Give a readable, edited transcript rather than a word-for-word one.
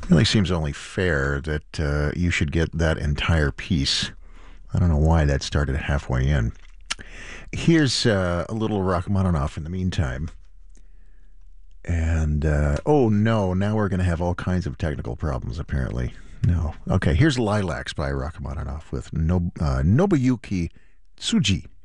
Really seems only fair that you should get that entire piece. I don't know why that started halfway in. Here's a little Rachmaninoff in the meantime. And oh no, now we're going to have all kinds of technical problems apparently. No. Okay, here's Lilacs by Rachmaninoff with Nobuyuki Tsuji.